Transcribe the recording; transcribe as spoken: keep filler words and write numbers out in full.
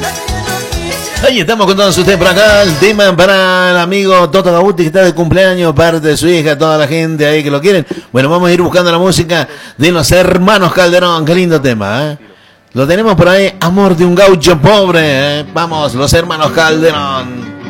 Ahí estamos con todos ustedes por acá. El tema para el amigo Toto Gabuti, que está de cumpleaños, parte de su hija, toda la gente ahí que lo quieren. Bueno, vamos a ir buscando la música de los hermanos Calderón. Qué lindo tema, ¿eh? Lo tenemos por ahí, Amor de un gaucho pobre, ¿eh? Vamos, los hermanos Calderón.